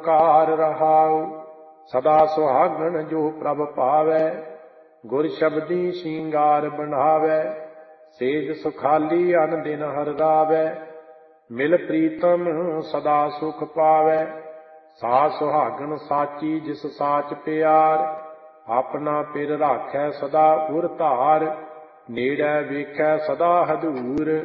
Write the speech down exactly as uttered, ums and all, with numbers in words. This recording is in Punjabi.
ਕਾਰ ਰਹਾਉ। ਸਦਾ ਸੁਹਾਗਣ ਜੋ ਪ੍ਰਭ ਪਾਵੈ, ਗੁਰ ਸ਼ਬਦੀ ਸ਼ਿੰਗਾਰ ਬਣਾਵੈ। ਸੇਜ ਸੁਖਾਲੀ ਅਨ ਦਿਨ ਹਰ ਰਾਵੈ, ਮਿਲ ਪ੍ਰੀਤਮ ਸਦਾ ਸੁਖ ਪਾਵੈ। ਸਾ ਸੁਹਾਗਣ ਸਾਚੀ ਜਿਸ ਸਾਚ ਪਿਆਰ, ਆਪਣਾ ਪਿਰ ਰਾਖੈ ਸਦਾ ਉਰ ਧਾਰ। ਨੇੜੈ ਵੇਖੈ ਸਦਾ ਹਦੂਰ,